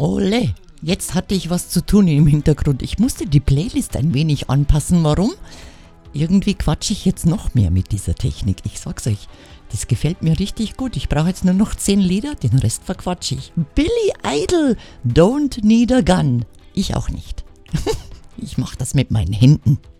Ole, jetzt hatte ich was zu tun im Hintergrund. Ich musste die Playlist ein wenig anpassen. Warum? Irgendwie quatsche ich jetzt noch mehr mit dieser Technik. Ich sag's euch, das gefällt mir richtig gut. Ich brauche jetzt nur noch 10 Lieder, den Rest verquatsche ich. Billy Idol, Don't Need a Gun. Ich auch nicht. Ich mach das mit meinen Händen.